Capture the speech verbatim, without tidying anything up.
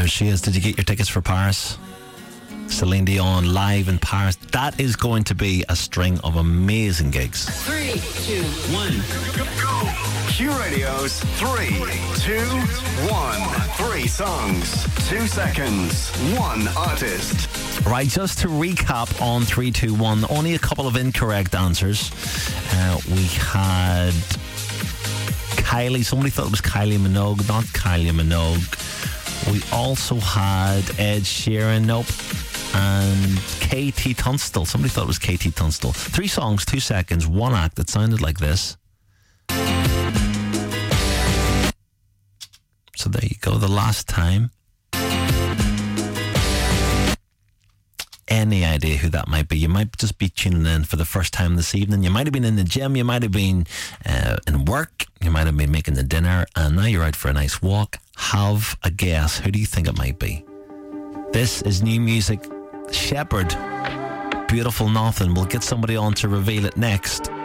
she is. Did you get your tickets for Paris? Celine Dion live in Paris. That is going to be a string of amazing gigs. Three, two, one. Go. Q Radio's three, two, one. Three songs, two seconds, one artist. Right, just to recap on three two one, only a couple of incorrect answers. Uh, we had Kylie. Somebody thought it was Kylie Minogue, not Kylie Minogue. We also had Ed Sheeran. Nope. And K T Tunstall. Somebody thought it was K T Tunstall. Three songs, two seconds, one act. It sounded like this. So there you go. The last time. Any idea who that might be? You might just be tuning in for the first time this evening. You might have been in the gym. You might have been uh, in work. You might have been making the dinner. And now you're out for a nice walk. Have a guess. Who do you think it might be? This is new music. Shepherd, Beautiful Nothing. We'll get somebody on to reveal it next.